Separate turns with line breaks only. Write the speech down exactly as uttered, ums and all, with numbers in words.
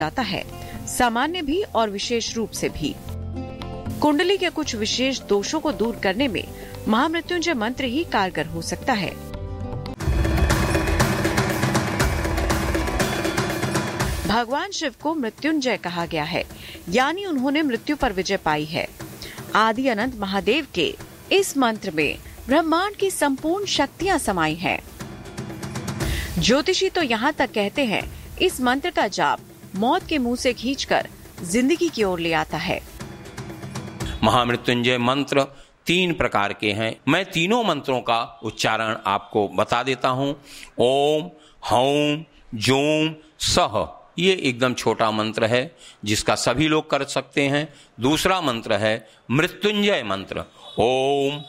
जाता है, सामान्य भी और विशेष रूप से भी। कुंडली के कुछ विशेष दोषों को दूर करने में महामृत्युंजय मंत्र ही कारगर हो सकता है। भगवान शिव को मृत्युंजय कहा गया है, यानी उन्होंने मृत्यु पर विजय पाई है। आदि अनंत महादेव के इस मंत्र में ब्रह्मांड की संपूर्ण शक्तियां समाई हैं। ज्योतिषी तो यहाँ तक कहते हैं, इस मंत्र का जाप मौत के मुंह से खींचकर जिंदगी की ओर ले आता है।
महामृत्युंजय मंत्र तीन प्रकार के हैं। मैं तीनों मंत्रों का उच्चारण आपको बता देता हूँ। ओम हौम जूम सह, ये एकदम छोटा मंत्र है जिसका सभी लोग कर सकते हैं। दूसरा मंत्र है मृत्युंजय मंत्र। ओम